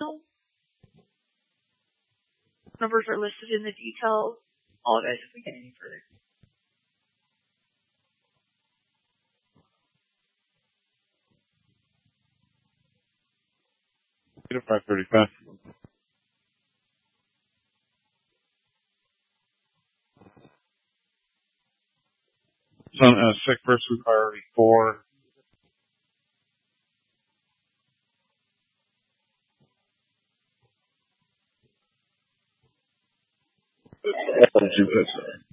now. Numbers are listed in the details. Apologize if we get any further. Get a 535. It's on sick pursuit priority 4. Sorry.